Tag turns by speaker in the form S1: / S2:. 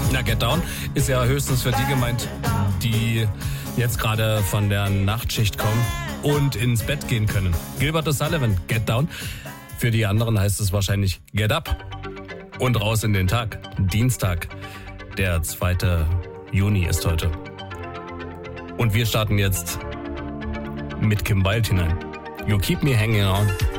S1: Na, Get Down ist ja höchstens für die gemeint, die jetzt gerade von der Nachtschicht kommen und ins Bett gehen können. Gilbert O'Sullivan, Get Down. Für die anderen heißt es wahrscheinlich Get Up. Und raus in den Tag. Dienstag, der 2. Juni ist heute. Und wir starten jetzt mit Kim Wilde hinein. You keep me hanging on.